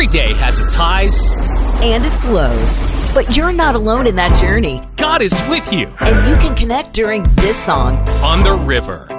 day has its highs and its lows. But you're not alone in that journey. God is with you And you can connect during this song. On the River.